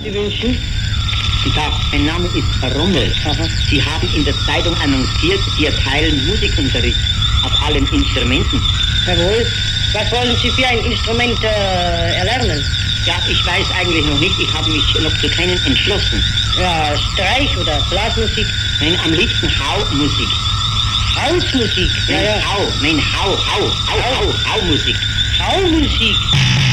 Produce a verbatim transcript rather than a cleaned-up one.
Sie wünschen? Guten Tag, mein Name ist Rommel. Aha. Sie haben in der Zeitung annonciert, Sie erteilen Musikunterricht auf allen Instrumenten. Jawohl. Was wollen Sie für ein Instrument äh, erlernen? Ja, ich weiß eigentlich noch nicht. Ich habe mich noch zu keinen entschlossen. Ja, Streich oder Blasmusik? Nein, am liebsten Hau-Musik. Hausmusik? Ja, Nein, ja. Hau, nein, Hau, Hau, Hau, Hau, Hau-Musik. Haumusik?